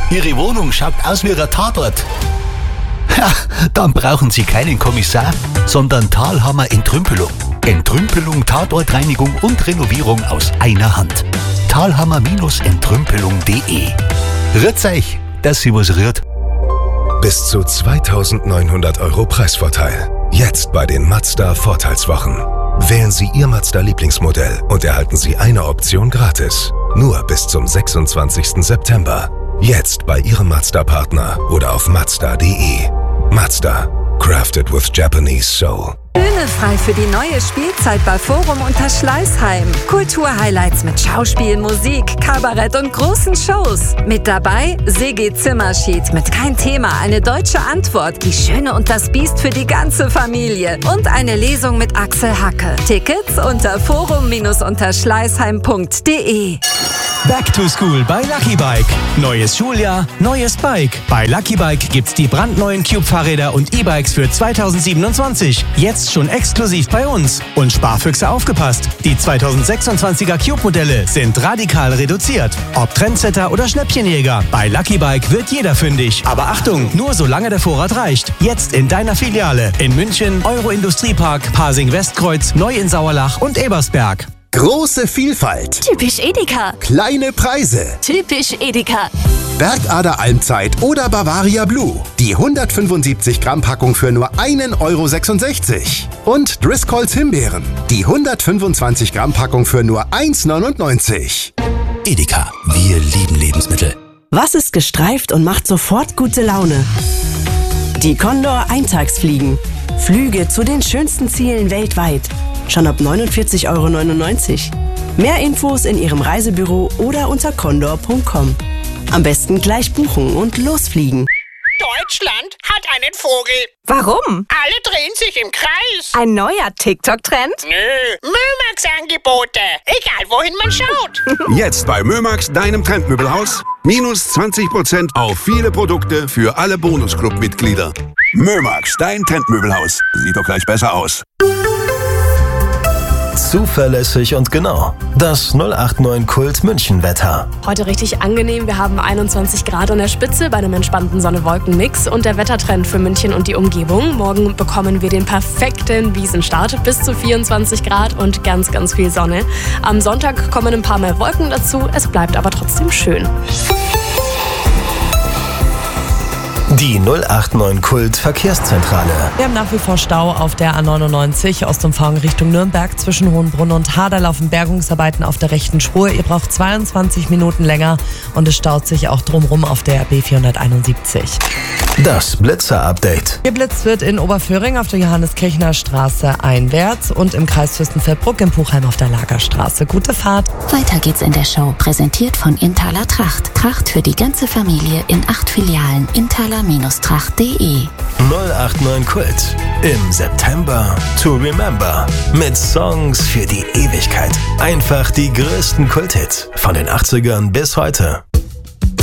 Ihre Wohnung schaut aus wie ein Tatort. Ja, dann brauchen Sie keinen Kommissar, sondern Thalhammer Entrümpelung. Entrümpelung, Tatortreinigung und Renovierung aus einer Hand. Thalhammer-entrümpelung.de. Rührt's euch, dass Sie was rührt. Bis zu 2.900 € Preisvorteil. Jetzt bei den Mazda Vorteilswochen. Wählen Sie Ihr Mazda-Lieblingsmodell und erhalten Sie eine Option gratis. Nur bis zum 26. September. Jetzt bei Ihrem Mazda-Partner oder auf Mazda.de. Mazda. Crafted with Japanese soul. Bühne frei für die neue Spielzeit bei Forum Unterschleißheim. Kulturhighlights mit Schauspiel, Musik, Kabarett und großen Shows. Mit dabei Sigi Zimmerschied mit Kein Thema, eine deutsche Antwort, Die Schöne und das Biest für die ganze Familie und eine Lesung mit Axel Hacke. Tickets unter forum-unterschleißheim.de. Back to School bei Lucky Bike. Neues Schuljahr, neues Bike. Bei Lucky Bike gibt's die brandneuen Cube-Fahrräder und E-Bikes für 2027. Jetzt schon exklusiv bei uns. Und Sparfüchse aufgepasst. Die 2026er Cube-Modelle sind radikal reduziert. Ob Trendsetter oder Schnäppchenjäger. Bei Lucky Bike wird jeder fündig. Aber Achtung, nur solange der Vorrat reicht. Jetzt in deiner Filiale. In München, Euro-Industriepark, Pasing-Westkreuz, Neu in Sauerlach und Ebersberg. Große Vielfalt. Typisch Edeka. Kleine Preise. Typisch Edeka. Bergader Almzeit oder Bavaria Blue. Die 175 Gramm Packung für nur 1,66 €. Und Driscolls Himbeeren. Die 125 Gramm Packung für nur 1,99 €. Edeka, wir lieben Lebensmittel. Was ist gestreift und macht sofort gute Laune? Die Condor Eintagsfliegen. Flüge zu den schönsten Zielen weltweit. Schon ab 49,99 €. Mehr Infos in Ihrem Reisebüro oder unter condor.com. Am besten gleich buchen und losfliegen. Deutschland hat einen Vogel. Warum? Alle drehen sich im Kreis. Ein neuer TikTok-Trend? Nö, Mömax-Angebote. Egal, wohin man schaut. Jetzt bei Mömax, deinem Trendmöbelhaus. Minus 20% auf viele Produkte für alle Bonusclub-Mitglieder. Mömax, dein Trendmöbelhaus. Sieht doch gleich besser aus. Zuverlässig und genau. Das 089 Kult München-Wetter. Heute richtig angenehm. Wir haben 21 Grad an der Spitze bei einem entspannten Sonne-Wolken-Mix und der Wettertrend für München und die Umgebung. Morgen bekommen wir den perfekten Wiesenstart. Bis zu 24 Grad und ganz, ganz viel Sonne. Am Sonntag kommen ein paar mehr Wolken dazu. Es bleibt aber trotzdem schön. Die 089 Kult Verkehrszentrale. Wir haben nach wie vor Stau auf der A99 Ostumfahrung Richtung Nürnberg. Zwischen Hohenbrunn und Hader laufen Bergungsarbeiten auf der rechten Spur. Ihr braucht 22 Minuten länger und es staut sich auch drumherum auf der B471. Das Blitzer-Update. Geblitzt wird in Oberföhring auf der Johannes-Kirchner Straße einwärts und im Kreis Fürstenfeldbruck in Puchheim auf der Lagerstraße. Gute Fahrt. Weiter geht's in der Show. Präsentiert von Inthaler Tracht. Tracht für die ganze Familie in 8 Filialen. Inthaler-Tracht.de. 089 Kult. Im September to remember. Mit Songs für die Ewigkeit. Einfach die größten Kulthits von den 80ern bis heute.